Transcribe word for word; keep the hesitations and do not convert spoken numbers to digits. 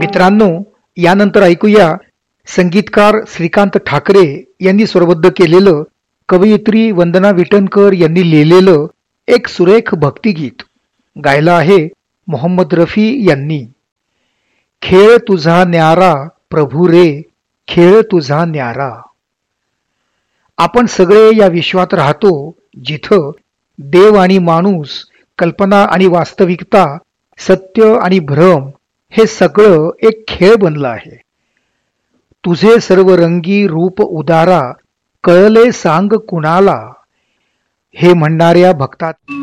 मित्रांनो, यानंतर ऐकूया संगीतकार श्रीकांत ठाकरे यांनी स्वरबद्ध केलेलं, कवयित्री वंदना विटणकर यांनी लिहिलेलं एक सुरेख भक्तिगीत. गायलं आहे मोहम्मद रफी यांनी. खेळ तुझा न्यारा प्रभू रे, खेळ तुझा न्यारा. आपण सगळे या विश्वात राहतो जिथं देव आणि माणूस, कल्पना आणि वास्तविकता, सत्य आणि भ्रम हे सगळं एक खेळ बनलं आहे. तुझे सर्व रंगी रूप उदारा, कळले सांग कुणाला, हे म्हणणाऱ्या भक्तात